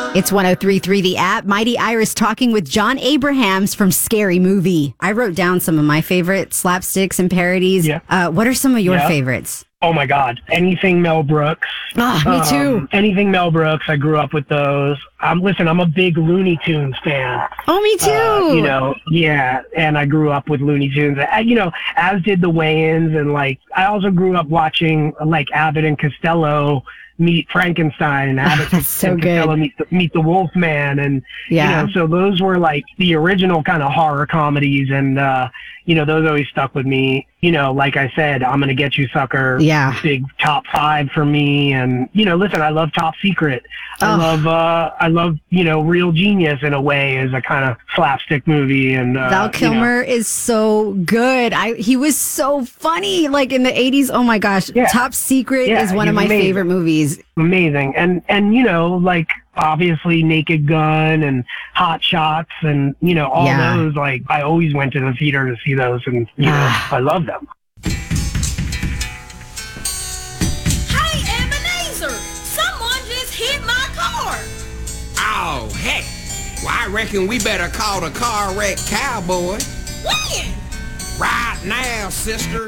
It's 103.3 The App. Mighty Iris talking with John Abrahams from Scary Movie. I wrote down some of my favorite slapsticks and parodies. Yeah. What are some of your favorites? Oh my God. Anything Mel Brooks. Me too. Anything Mel Brooks. I grew up with those. Listen, I'm a big Looney Tunes fan. Oh, me too. And I grew up with Looney Tunes, as did the Wayans. And I also grew up watching Abbott and Costello meet Frankenstein, and Abbott and Costello meet the Wolfman. And, so those were the original kind of horror comedies. And, those always stuck with me. Like I said, I'm Gonna Get You, Sucker. Yeah. Big top 5 for me. And, listen, I love Top Secret. I love, Real Genius in a way as a kind of slapstick movie. And Val Kilmer is so good. He was so funny, in the 80s. Oh my gosh. Yeah. Top Secret is one of my favorite movies. Amazing. And obviously Naked Gun and Hot Shots and, all those, I always went to the theater to see those, and, I love them. Hey, Ebenezer! Someone just hit my car! Oh, heck! Well, I reckon we better call the car wreck cowboy. When? Right now, sister.